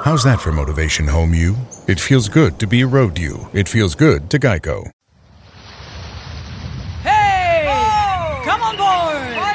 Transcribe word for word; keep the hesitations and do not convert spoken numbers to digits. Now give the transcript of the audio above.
How's that for motivation, home you? It feels good to be a road you. It feels good to Geico. Hey! Oh! Come on board!